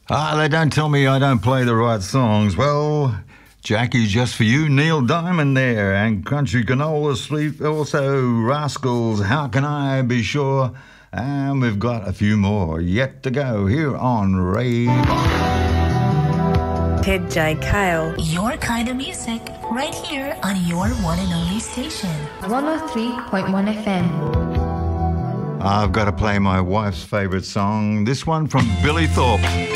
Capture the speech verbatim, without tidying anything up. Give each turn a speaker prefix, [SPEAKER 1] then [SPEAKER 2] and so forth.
[SPEAKER 1] Ah, they don't tell me I don't play the right songs. Well, Jackie, just for you, Neil Diamond there, and Country Canola Sleep, also Rascals, How Can I Be Sure? And we've got a few more yet to go here on Rave On.
[SPEAKER 2] Ted J. Kale.
[SPEAKER 3] Your kind of music, right here on your one and only station.
[SPEAKER 4] one oh three point one F M.
[SPEAKER 1] I've got to play my wife's favourite song, this one from Billy Thorpe.